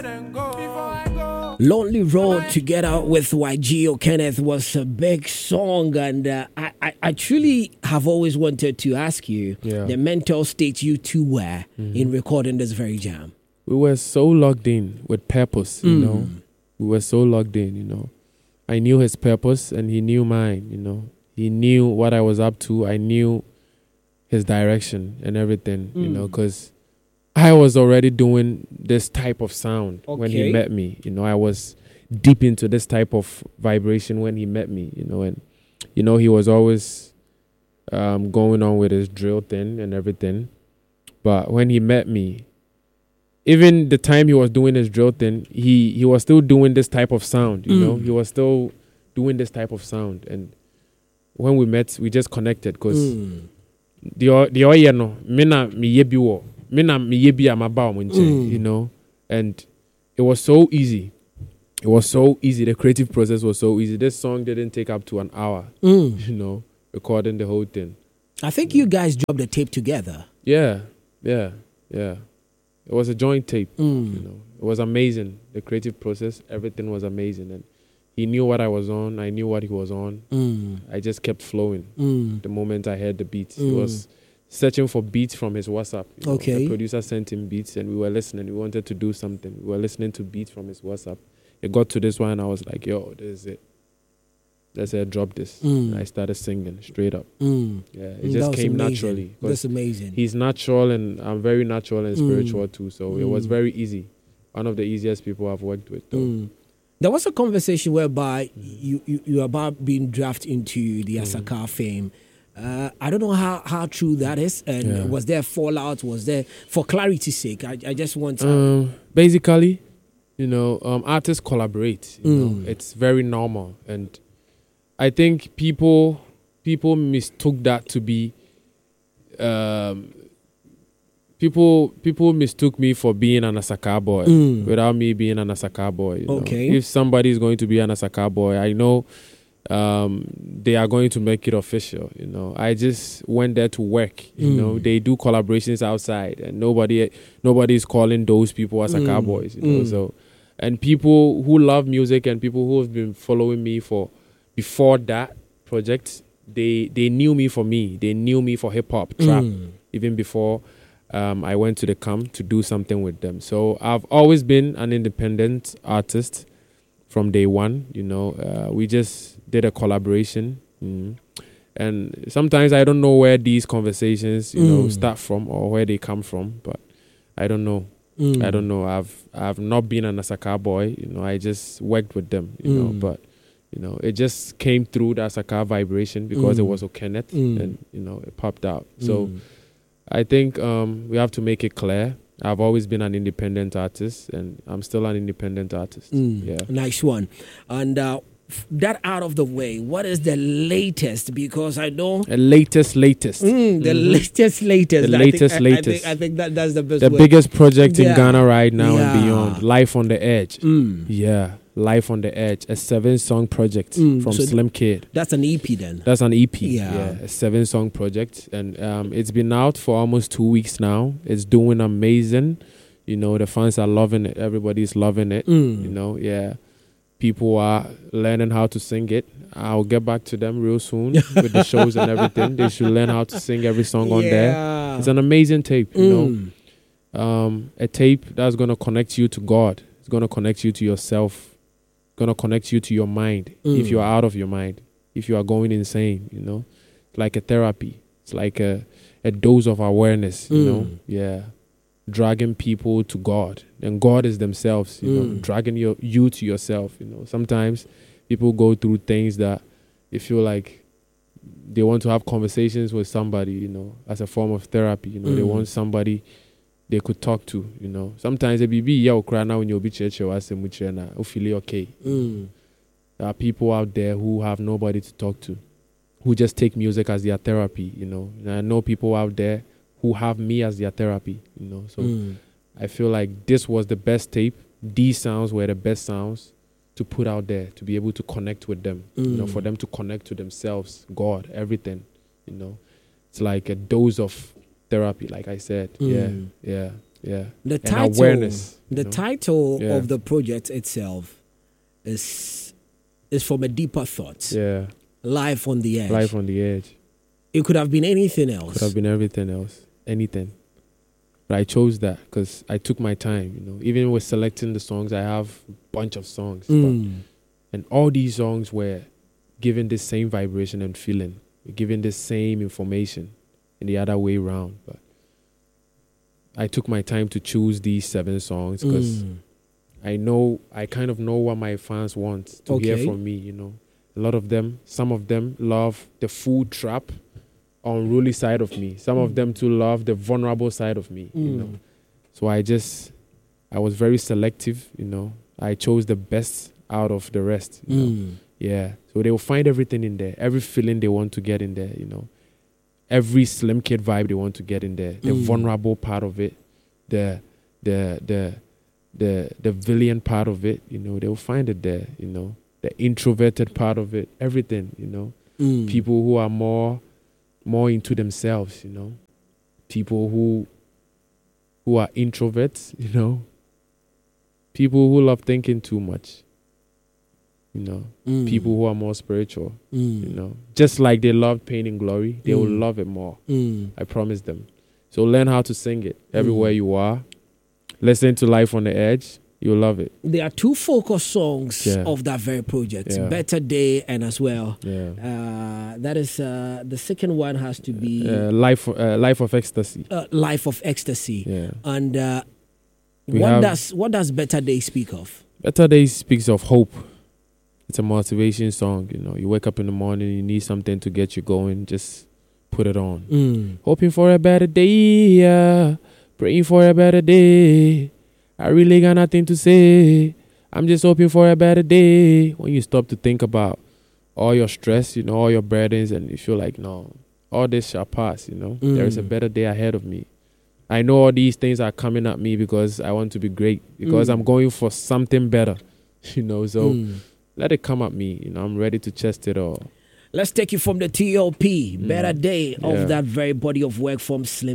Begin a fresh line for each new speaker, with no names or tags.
Lonely Road together with YG Kenneth was a big song, and I truly have always wanted to ask you the mental state you two were in recording this very jam.
We were so locked in with purpose, you know. We were so locked in, you know. I knew his purpose and he knew mine, you know. He knew what I was up to. I knew his direction and everything, you know, because I was already doing this type of sound when he met me. You know, I was deep into this type of vibration when he met me, you know. And, you know, he was always going on with his drill thing and everything. But when he met me, even the time he was doing his drill thing, he was still doing this type of sound, you know. He was still doing this type of sound. And when we met, we just connected because the oye no, you know, and it was so easy. It was so easy. The creative process was so easy. This song didn't take up to an hour, you know, recording the whole thing.
I think you guys dropped the tape together.
Yeah. It was a joint tape, you know. It was amazing. The creative process, everything was amazing. And he knew what I was on. I knew what he was on. I just kept flowing the moment I heard the beats. He was searching for beats from his WhatsApp. You know? The producer sent him beats and we were listening. We wanted to do something. We were listening to beats from his WhatsApp. It got to this one and I was like, yo, this is it. Let's drop this. And I started singing straight up. It just came naturally.
That's amazing.
He's natural and I'm very natural and spiritual too. So it was very easy. One of the easiest people I've worked with though.
There was a conversation whereby you were about being drafted into the Asaka fame. I don't know how true that is. And was there fallout? Was there, for clarity's sake, I just want to...
basically, you know, artists collaborate. You know, it's very normal. And I think people mistook that to be... People mistook me for being an Asaka boy without me being an Asaka boy. You know? If somebody is going to be an Asaka boy, I know they are going to make it official. You know, I just went there to work. You know, they do collaborations outside, and nobody is calling those people Asaka boys. You know, so and people who love music and people who have been following me for before that project, they knew me for me. They knew me for hip hop, trap, even before. I went to the camp to do something with them. So I've always been an independent artist from day one. You know, we just did a collaboration. And sometimes I don't know where these conversations, you know, start from or where they come from. But I don't know. I don't know. I've not been an Asaka boy. You know, I just worked with them, you know. But, you know, it just came through the Asaka vibration because it was Kenneth and, you know, it popped out. So... I think we have to make it clear. I've always been an independent artist, and I'm still an independent artist.
Nice one. And that out of the way, what is the latest? Because I know...
The latest.
The latest.
latest.
I think that's the best
The
way.
Biggest project in Ghana right now and beyond. Life on the Edge. Life on the Edge, a 7-song project from Slim Kid.
That's an EP then?
That's an EP, a 7-song project. And it's been out for almost 2 weeks now. It's doing amazing. You know, the fans are loving it. Everybody's loving it. You know, people are learning how to sing it. I'll get back to them real soon with the shows and everything. They should learn how to sing every song on there. It's an amazing tape, you know. A tape that's going to connect you to God. It's going to connect you to yourself. Going to connect you to your mind if you are out of your mind, if you are going insane, you know. It's like a therapy. It's like a dose of awareness, you know. Dragging people to God. And God is themselves, you know, dragging you to yourself, you know. Sometimes people go through things that they feel like they want to have conversations with somebody, you know, as a form of therapy, you know. They want somebody they could talk to, you know. Sometimes it be yeah, cry now when you'll be church or feel okay. There are people out there who have nobody to talk to, who just take music as their therapy, you know. And I know people out there who have me as their therapy, you know. So I feel like this was the best tape. These sounds were the best sounds to put out there, to be able to connect with them, you know, for them to connect to themselves, God, everything, you know. It's like a dose of therapy, like I said. Yeah.
The
And
title,
awareness.
the title of the project itself is from a deeper thought.
Yeah.
Life on the Edge.
Life on the Edge.
It could have been anything else.
Could have been everything else. Anything. But I chose that because I took my time, you know. Even with selecting the songs, I have a bunch of songs. And all these songs were given the same vibration and feeling, given the same information in the other way around. But I took my time to choose these 7 songs because I kind of know what my fans want to hear from me, you know. A lot of them, some of them love the full trap, unruly side of me. Some of them too love the vulnerable side of me, you know. So I was very selective, you know. I chose the best out of the rest, you know. Yeah. So they will find everything in there, every feeling they want to get in there, you know. Every Slim Kid vibe they want to get in there, the vulnerable part of it, the villain part of it, you know, they will find it there, you know. The introverted part of it, everything, you know. People who are more into themselves, you know. People who are introverts, you know. People who love thinking too much, you know. People who are more spiritual, you know. Just like they love pain and glory, they will love it more. I promise them. So learn how to sing it everywhere you are. Listen to Life on the Edge. You'll love it.
There are 2 focus songs of that very project, Better Day and as well. That is, the second one has to be...
Life of Ecstasy.
Life of Ecstasy.
Yeah.
And what does Better Day speak of?
Better Day speaks of hope. It's a motivation song, you know. You wake up in the morning, you need something to get you going, just put it on. Hoping for a better day, praying for a better day. I really got nothing to say. I'm just hoping for a better day. When you stop to think about all your stress, you know, all your burdens, and you feel like, no, all this shall pass, you know. There is a better day ahead of me. I know all these things are coming at me because I want to be great, because I'm going for something better, you know. So let it come at me, you know. I'm ready to chest it all.
Let's take you from the TLP, Better Day, of that very body of work from Slim